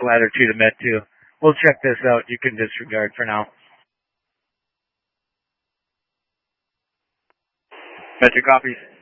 ladder 2 to Med 2. We'll check this out. You can disregard for now. Med 2 copies.